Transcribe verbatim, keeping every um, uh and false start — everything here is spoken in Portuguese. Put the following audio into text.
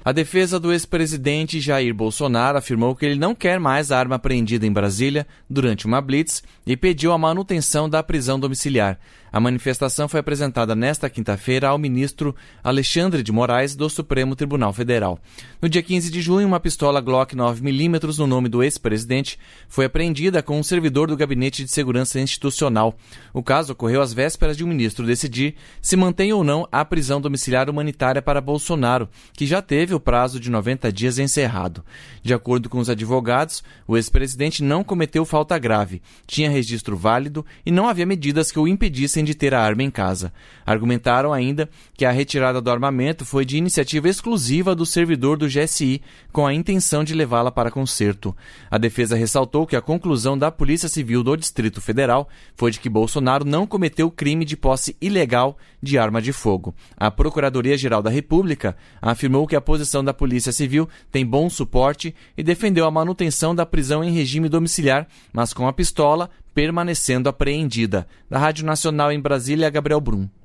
A defesa do ex-presidente Jair Bolsonaro afirmou que ele não quer mais a arma apreendida em Brasília durante uma blitz e pediu a manutenção da prisão domiciliar. A manifestação foi apresentada nesta quinta-feira ao ministro Alexandre de Moraes do Supremo Tribunal Federal. No dia quinze de junho, uma pistola Glock nove milímetros no nome do ex-presidente foi apreendida com um servidor do Gabinete de Segurança Institucional. O caso ocorreu às vésperas de o ministro decidir se mantém ou não a prisão domiciliar humanitária para Bolsonaro, que já teve o prazo de noventa dias encerrado. De acordo com os advogados, o ex-presidente não cometeu falta grave, tinha registro válido e não havia medidas que o impedissem de ter a arma em casa. Argumentaram ainda que a retirada do armamento foi de iniciativa exclusiva do servidor do G S I, com a intenção de levá-la para conserto. A defesa ressaltou que a conclusão da Polícia Civil do Distrito Federal foi de que Bolsonaro não cometeu crime de posse ilegal de arma de fogo. A Procuradoria-Geral da República afirmou que a posição da Polícia Civil tem bom suporte e defendeu a manutenção da prisão em regime domiciliar, mas com a pistola permanecendo apreendida. Da Rádio Nacional em Brasília, Gabriel Brum.